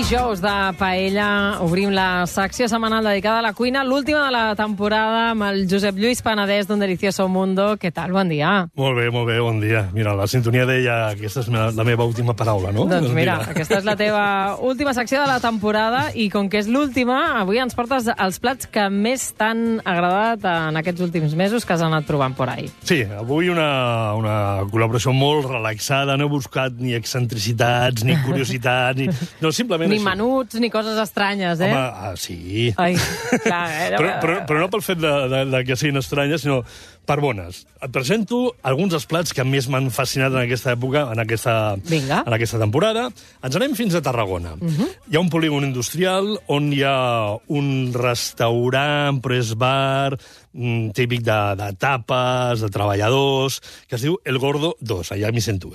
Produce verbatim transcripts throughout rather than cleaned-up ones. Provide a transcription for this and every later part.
dijous de Paella obrim la secció setmanal dedicada a la cuina, l'última de la temporada amb el Josep Lluís Panadès d'Un Delicioso Mundo. Què tal? Bon dia. Molt bé, molt bé, bon dia. Mira, la sintonia deia que aquesta és la meva última paraula, no? Doncs mira, aquesta és la teva última secció de la temporada i com que és l'última, avui ens portes els plats que més t'han agradat en aquests últims mesos que has anat trobant por ahí. Sí, avui una, una col·laboració molt relaxada, no he buscat ni excentricitats, ni curiositats, ni... No, simplement ni així. Menuts, ni coses estranyes, eh? Home, ah, sí. Ai, clar, eh? però, però, però no pel fet de, de, de que siguin estranyes, sinó per bones. Et presento alguns dels plats que més m'han fascinat en aquesta època, en aquesta, Vinga. en aquesta temporada. Ens anem fins a Tarragona. Uh -huh. Hi ha un polígon industrial on hi ha un restaurant, press bar, típic de, de tapes, de treballadors, que es diu El Gordo dos. Allà m'hi sento bé.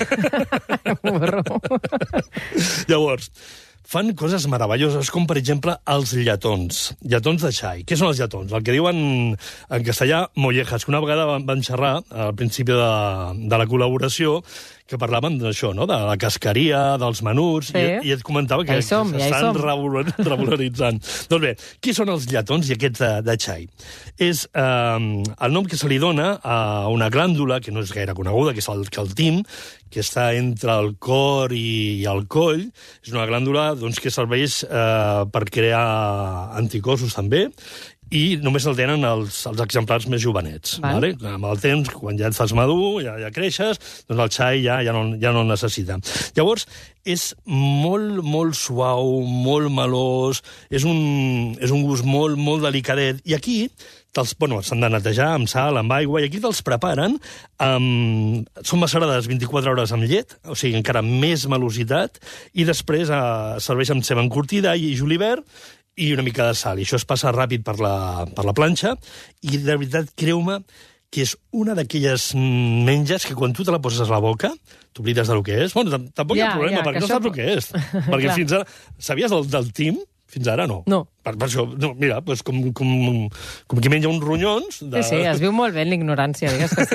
Burro. Llavors, fan coses meravelloses, com, per exemple, els lletons. Lletons de xai. Què són els lletons? El que diuen en castellà mollejas, que una vegada van xerrar, al principi de, de la col·laboració, que parlaven d'això, no?, de la casqueria, dels menuts, sí. i, i et comentava que, ja som, que ja s'estan regularitzant. Doncs bé, qui són els lletons i aquests de, de xai? És eh, el nom que se li dona a una glàndula, que no és gaire coneguda, que és el caltim, que està entre el cor i, i el coll. És una glàndula doncs, que serveix eh, per crear anticossos també, i només el tenen els, els exemplars més jovenets. Val. Vale? Amb el temps, quan ja et fas madur, ja, ja creixes, doncs el xai ja, ja, no, ja no el necessita. Llavors, és molt, molt suau, molt melós, és un, és un gust molt, molt delicadet. I aquí te'ls, bueno, s'han de netejar amb sal, amb aigua, i aquí te'ls preparen amb... Són macerades vint-i-quatre hores amb llet, o sigui, encara més melositat, i després eh, serveix amb ceba encurtida i julivert, i una mica de sal, i això es passa ràpid per la, per la planxa, i de veritat, creu-me, que és una d'aquelles menges que quan tu te la poses a la boca, t'oblides del que és. Bueno, tampoc ja, hi ha problema, ja, perquè no això... saps el que és. Perquè fins ara... Sabies del, del tim? Fins ara no. No. Per, per això, no, mira, doncs com, com, com qui menja uns ronyons... De... Sí, sí, es viu molt bé en l'ignorància, digues que sí.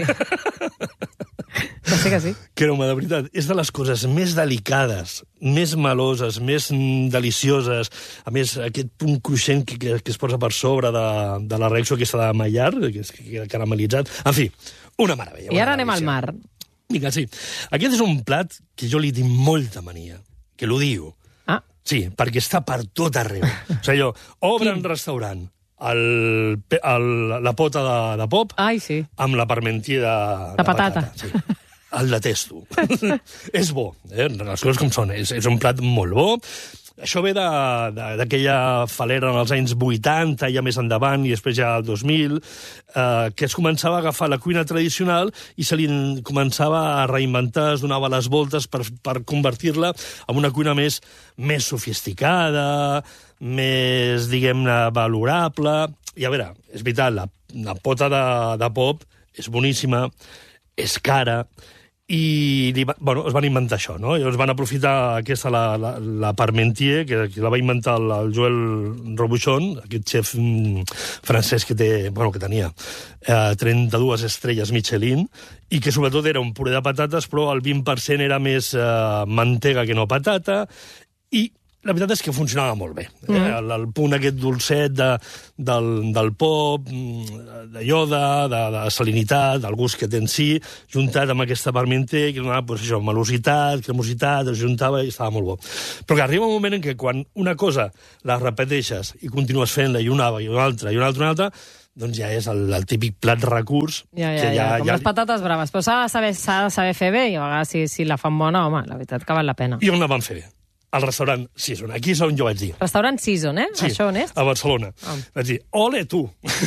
Que sí, que sí. Creu-me, de veritat, és de les coses més delicades, més meloses, més mm, delicioses, a més, aquest punt cruixent que, que, que es posa per sobre de, de la reacció aquesta de Maillard, que és que queda caramelitzat. En fi, una meravella. I una ara anem al meravella. mar. Vinga, sí. Aquest és un plat que jo li tinc molta mania, que l'odio. Ah. Sí, perquè està per tot arreu. O sigui, allò, obre un restaurant, el, el, la pota de, de pop, Ai, sí. amb la parmentier de, de patata. patata. Sí. El detesto. És bo, eh? Les coses com són. És, és un plat molt bo. Això ve d'aquella falera en els anys vuitanta, ja més endavant, i després ja al dos mil, eh, que es començava a agafar la cuina tradicional i se li començava a reinventar, es donava les voltes per, per convertir-la en una cuina més, més sofisticada, més, diguem-ne, valorable. I a veure, és veritat, la, la pota de, de pop és boníssima, és cara, i li, bueno, es van inventar això, no? I es van aprofitar aquesta, la, la, la parmentier, que, que la va inventar el, el Joel Robuchon, aquest xef mm, francès que, té, bueno, que tenia eh, trenta-dues estrelles Michelin, i que sobretot era un puré de patates, però el vint per cent era més eh, mantega que no patata, i la veritat és que funcionava molt bé. Mm. Eh? El, el punt aquest dolcet de, del, del pop, de ioda, de, de salinitat, del gust que té en si, juntat amb aquesta parmentier, que donava pues, això, melositat, cremositat, es juntava i estava molt bo. Però que arriba un moment en què quan una cosa la repeteixes i continues fent-la i una, i una altra, i una altra, i una altra, doncs ja és el, el típic plat recurs. Ja, ja, que ja, ja, com ja... les patates braves. Però s'ha de, saber, s'ha de saber fer bé, i a vegades si, si la fan bona, home, la veritat que val la pena. I on la van fer bé? Al restaurant Season. Aquí és on jo vaig dir. Restaurant Season, eh? Sí, això on és? a Barcelona. Ah. Vaig dir, ole tu!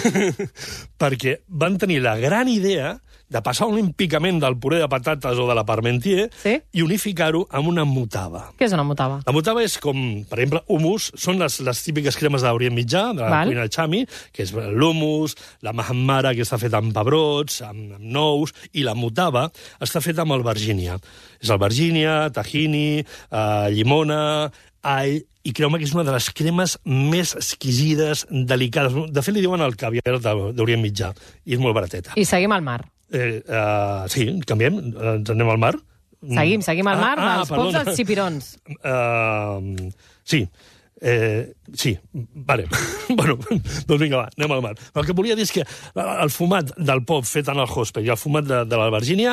Perquè van tenir la gran idea de passar olímpicament del puré de patates o de la parmentier sí? i unificar-ho amb una mutava. Què és una mutava? La mutava és com, per exemple, hummus, són les, les típiques cremes d'Orient Mitjà, de la Val. cuina xami, que és l'hummus, la mahammara, que està feta amb pebrots, amb, amb nous, i la mutava està feta amb albergínia. És albergínia, tahini, eh, llimona, all, i creu-me que és una de les cremes més exquisides, delicades. De fet, li diuen el caviar d'Orient Mitjà, i és molt barateta. I seguim al mar. Eh, uh, sí, canviem, ens anem al mar. Seguim, seguim al mar, ah, dels ah, pops als xipirons. Uh, Sí. Eh, sí, vale. Bueno, doncs vinga, va, anem al mar. El que volia dir és que el fumat del pop fet en el hostel i el fumat de, de l'albergínia,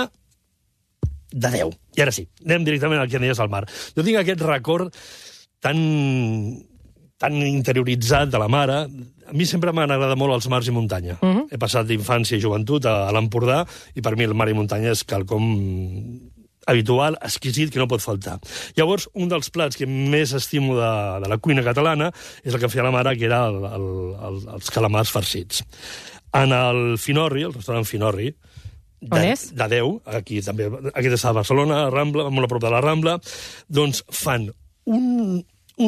de deu. I ara sí, anem directament al que deies al mar. Jo tinc aquest record tan, tan interioritzat de la mare. A mi sempre m'han agradat molt els mars i muntanya. Uh -huh. He passat d'infància i joventut a, a l'Empordà, i per mi el mar i muntanya és quelcom habitual, exquisit, que no pot faltar. Llavors, un dels plats que més estimo de, de la cuina catalana és el que feia la mare, que era el, el, el, els calamars farcits. En el Finorri, el restaurant Finorri, on és? De Déu, aquí també, aquí està a Barcelona, a Rambla, molt a prop de la Rambla, doncs fan un,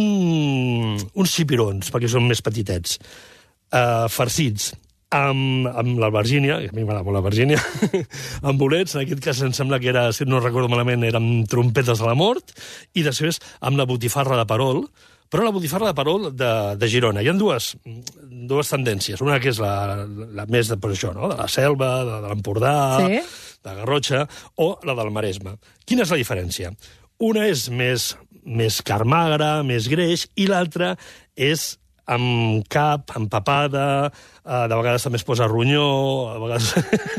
un, uns xipirons, perquè són més petitets, uh, farcits, amb, amb l'albergínia, a mi m'agrada molt l'albergínia, amb bolets, en aquest cas em sembla que era, si no recordo malament, eren trompetes de la mort, i després amb la botifarra de perol, però la botifarra de perol de, de Girona. Hi ha dues, dues tendències. Una que és la, la més de, per això, no? De la Selva, de, de l'Empordà, sí, de Garrotxa, o la del Maresme. Quina és la diferència? Una és més, més carn més greix, i l'altra és amb cap, empapada, eh, de vegades també es posa ronyó, a vegades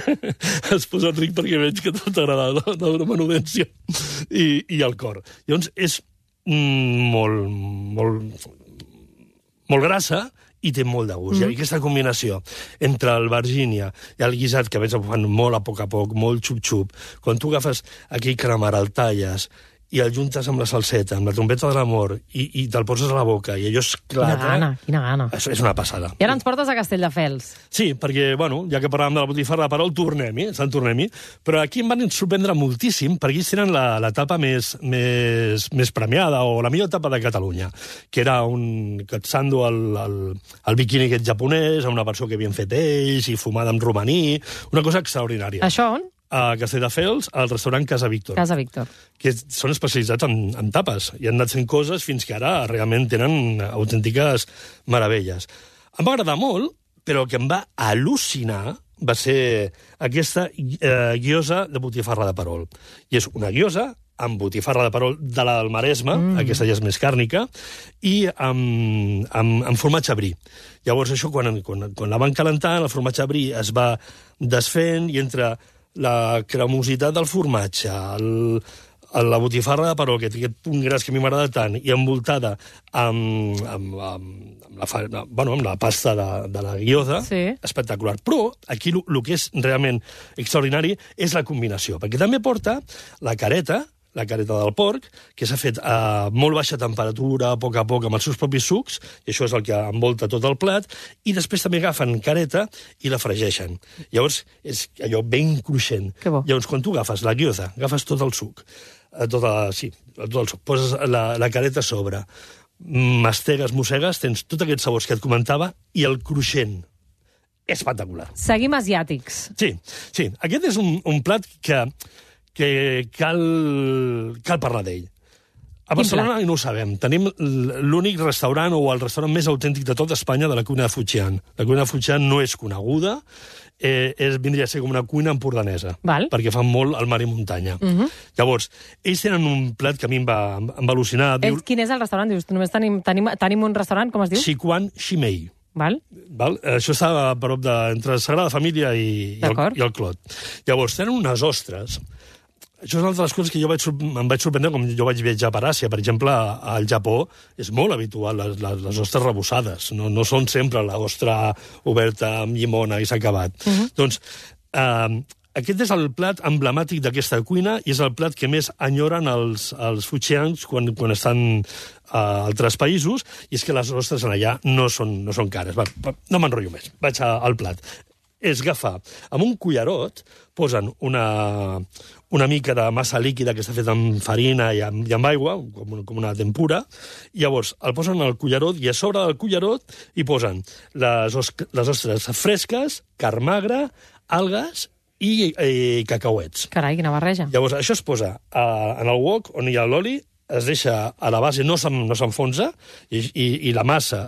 es posa ric perquè veig que tot t'agrada, no? De la menudència, i, i el cor. Llavors, és mm, molt, molt, molt grassa i té molt de gust. Mm. I aquesta combinació entre l'albergínia i el guisat, que a veure fan molt a poc a poc, molt xup-xup, quan tu agafes aquell cremar, el talles, i el juntes amb la salseta, amb la trompeta de l'amor, i, i te'l poses a la boca, i allò esclata... Quina gana, quina gana. És, és una passada. I ara ens portes a Castelldefels. Sí, perquè, bueno, ja que parlàvem de la botifarra de perol, tornem-hi, se'n tornem-hi, però aquí em van sorprendre moltíssim, perquè ells tenen l'etapa més, més, més premiada, o la millor etapa de Catalunya, que era un catsando el, el, el biquini aquest japonès, una versió que havien fet ells, i fumada amb romaní, una cosa extraordinària. Això on? A Castelldefels, al restaurant Casa Víctor. Casa Víctor. Que són especialitzats en, en tapes, i han anat fent coses fins que ara realment tenen autèntiques meravelles. Em va agradar molt, però el que em va al·lucinar va ser aquesta eh, guiosa de botifarra de perol. I és una guiosa amb botifarra de perol de la del Maresme, mm. aquesta ja és més càrnica, i amb, amb, amb formatge brie. Llavors, això, quan, quan, quan la van calentant, el formatge brie es va desfent, i entre la cremositat del formatge, el, la botifarra de perol, que té aquest punt gras que a mi m'agrada tant, i envoltada amb, amb, amb, amb, la, bueno, amb la pasta de, de la guiosa, sí, espectacular. Però aquí el que és realment extraordinari és la combinació, perquè també porta la careta, la careta del porc, que s'ha fet a molt baixa temperatura, a poc a poc, amb els seus propis sucs, i això és el que envolta tot el plat, i després també agafen careta i la fregeixen. Llavors, és allò ben cruixent. Llavors, quan tu agafes la guiosa, agafes tot el suc, tot el, sí, tot el suc, poses la, la careta a sobre, mastegues, mossegues, tens tots aquests sabors que et comentava, i el cruixent. Espectacular. Seguim asiàtics. Sí, sí. Aquest és un, un plat que... que cal, cal parlar d'ell. A Barcelona no ho sabem. Tenim l'únic restaurant, o el restaurant més autèntic de tot Espanya, de la cuina de Fujian. La cuina de Fujian no és coneguda, eh, és, vindria a ser com una cuina empordanesa, val, perquè fan molt al mar i muntanya. Uh -huh. Llavors, ells tenen un plat que a mi em va, em va al·lucinar. Diu... Quin és el restaurant? Dius, només tenim, tenim, tenim un restaurant, com es diu? Sichuan Shimei. Val. Val? Això està a prop de, entre Sagrada Família i, i, el, i el Clot. Llavors, tenen unes ostres. Això és una de les coses que jo vaig, em vaig sorprendre, com jo vaig viatjar per Àsia. Per exemple, al Japó és molt habitual les, les, les ostres rebussades. No, no són sempre l'ostra oberta amb llimona i s'ha acabat. Uh -huh. Doncs eh, aquest és el plat emblemàtic d'aquesta cuina, i és el plat que més enyoren els, els fujians quan, quan estan a altres països, i és que les ostres allà no són, no són cares. Va, va, no m'enrotllo més, vaig al plat. És agafar amb un cullerot, posen una, una mica de massa líquida que està feta amb farina i amb, i amb aigua, com, com una tempura, i llavors el posen al cullerot, i a sobre del cullerot hi posen les, os, les ostres fresques, carn magra, algues i, i cacauets. Carai, quina barreja. Llavors això es posa a, en el wok on hi ha l'oli, es deixa a la base, no s'enfonsa, i, i, i la massa